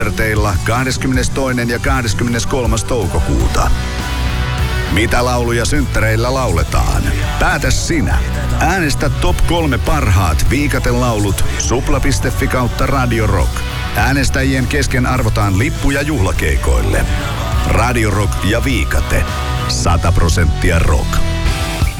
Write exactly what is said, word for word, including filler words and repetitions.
konserteilla kahdeskymmenestoinen ja kahdeskymmeneskolmas toukokuuta. Mitä lauluja synttäreillä lauletaan? Päätä sinä. Äänestä top kolme parhaat viikatelaulut supla piste fi kautta Radio Rock. Äänestäjien kesken arvotaan lippuja juhlakeikoille. Radio Rock ja Viikate. sata prosenttia rock.